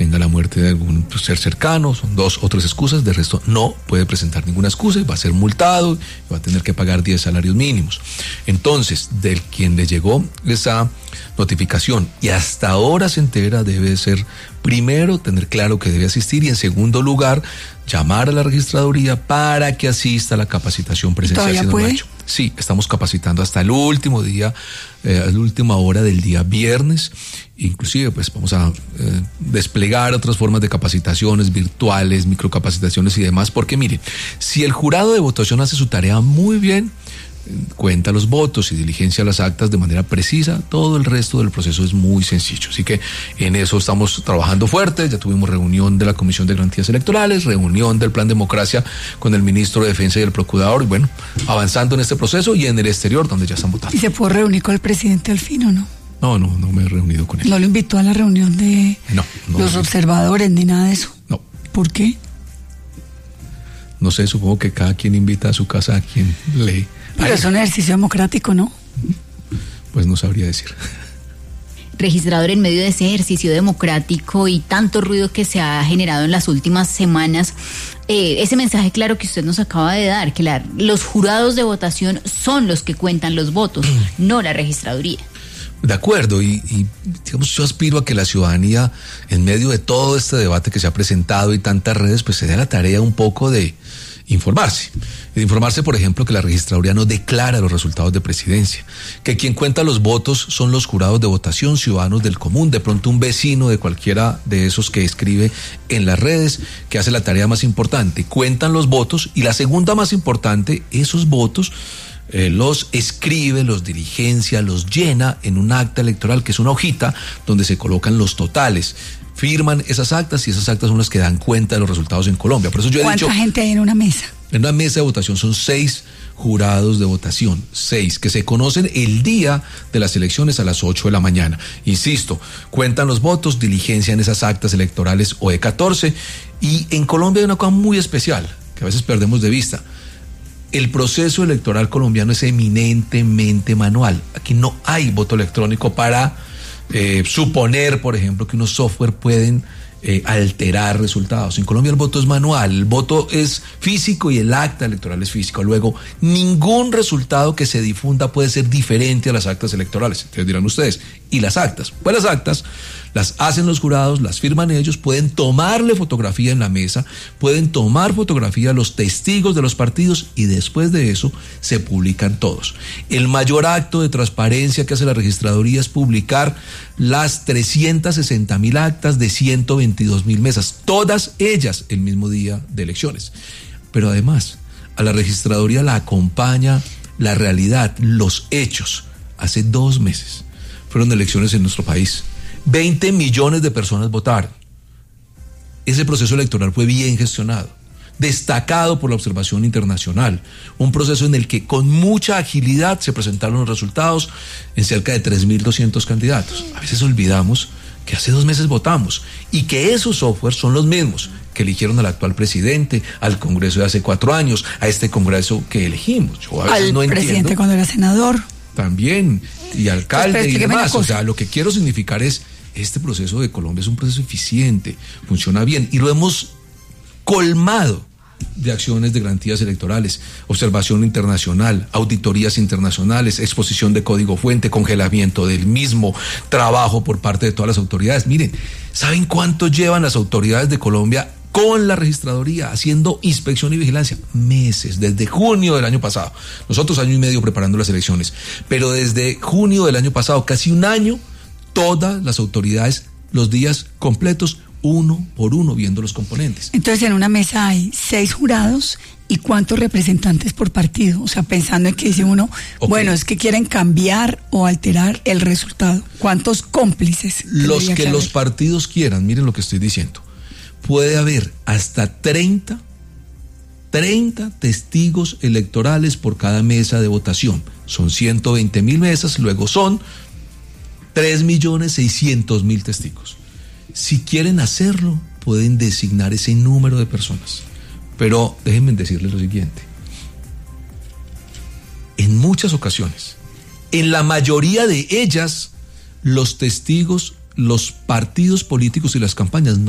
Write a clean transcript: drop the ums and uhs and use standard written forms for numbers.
tenga la muerte de algún ser cercano, son 2 o 3 excusas, de resto no puede presentar ninguna excusa y va a ser multado y va a tener que pagar 10 salarios mínimos. Entonces, del quien le llegó esa notificación y hasta ahora se entera, debe ser, primero, tener claro que debe asistir y en segundo lugar, llamar a la registraduría para que asista a la capacitación presencial. ¿Todavía puede? Sí, estamos capacitando hasta el último día, a la última hora del día viernes. Inclusive, pues vamos a desplegar otras formas de capacitaciones virtuales, microcapacitaciones y demás, porque miren, si el jurado de votación hace su tarea muy bien, cuenta los votos y diligencia las actas de manera precisa, todo el resto del proceso es muy sencillo. Así que en eso estamos trabajando fuerte. Ya tuvimos reunión de la Comisión de Garantías Electorales, reunión del Plan Democracia con el Ministro de Defensa y el Procurador, y bueno, avanzando en este proceso y en el exterior donde ya están votando. ¿Y se puede reunir con el presidente al fin o no? No me he reunido con él. ¿No lo invitó a la reunión de los observadores ni nada de eso? No. ¿Por qué? No sé, supongo que cada quien invita a su casa a quien le... Pero es un ejercicio democrático, ¿no? Pues no sabría decir. Registrador, en medio de ese ejercicio democrático y tanto ruido que se ha generado en las últimas semanas, ese mensaje claro que usted nos acaba de dar, que los jurados de votación son los que cuentan los votos, no la registraduría. De acuerdo, y digamos, yo aspiro a que la ciudadanía, en medio de todo este debate que se ha presentado y tantas redes, pues se dé la tarea un poco de informarse. De informarse, por ejemplo, que la registraduría no declara los resultados de presidencia, que quien cuenta los votos son los jurados de votación, ciudadanos del común, de pronto un vecino de cualquiera de esos que escribe en las redes, que hace la tarea más importante, cuentan los votos, y la segunda más importante, esos votos los escribe, los diligencia, los llena en un acta electoral que es una hojita donde se colocan los totales. Firman esas actas y esas actas son las que dan cuenta de los resultados en Colombia. Por eso yo he dicho... ¿Cuánta gente hay en una mesa? En una mesa de votación son 6 jurados de votación, 6 que se conocen el día de las elecciones a las 8 de la mañana. Insisto, cuentan los votos, diligencian esas actas electorales OE14, y en Colombia hay una cosa muy especial que a veces perdemos de vista. El proceso electoral colombiano es eminentemente manual. Aquí no hay voto electrónico para suponer, por ejemplo, que unos software pueden alterar resultados. En Colombia el voto es manual, el voto es físico y el acta electoral es físico. Luego, ningún resultado que se difunda puede ser diferente a las actas electorales. Entonces dirán ustedes, ¿y las actas? Pues las actas las hacen los jurados, las firman ellos, pueden tomarle fotografía en la mesa, pueden tomar fotografía a los testigos de los partidos y después de eso se publican todos. El mayor acto de transparencia que hace la registraduría es publicar las 360,000 actas de 122,000 mesas, todas ellas el mismo día de elecciones. Pero además, a la registraduría la acompaña la realidad, los hechos. Hace 2 meses fueron elecciones en nuestro país. 20 millones de personas votaron. Ese proceso electoral fue bien gestionado, destacado por la observación internacional, un proceso en el que con mucha agilidad se presentaron los resultados en cerca de 3.200 candidatos. A veces olvidamos que hace 2 meses votamos y que esos softwares son los mismos que eligieron al actual presidente, al Congreso de hace 4 años, a este Congreso que elegimos. Yo a veces no entiendo. Al presidente cuando era senador. También, y alcalde y demás. O sea, lo que quiero significar es, este proceso de Colombia es un proceso eficiente, funciona bien, y lo hemos colmado de acciones de garantías electorales, observación internacional, auditorías internacionales, exposición de código fuente, congelamiento del mismo, trabajo por parte de todas las autoridades. Miren, ¿saben cuánto llevan las autoridades de Colombia con la registraduría haciendo inspección y vigilancia? Meses, desde junio del año pasado. Nosotros 1 año y medio preparando las elecciones, pero desde junio del año pasado, casi 1 año, todas las autoridades, los días completos, uno por uno, viendo los componentes. Entonces, en una mesa hay 6 jurados y ¿cuántos representantes por partido? O sea, pensando en que dice uno, okay, bueno, es que quieren cambiar o alterar el resultado. ¿Cuántos cómplices? Los que los partidos quieran, miren lo que estoy diciendo. Puede haber hasta 30 testigos electorales por cada mesa de votación. Son 120,000 mesas, luego son 3.600.000 testigos. Si quieren hacerlo, pueden designar ese número de personas. Pero déjenme decirles lo siguiente. En muchas ocasiones, en la mayoría de ellas, los testigos, los partidos políticos y las campañas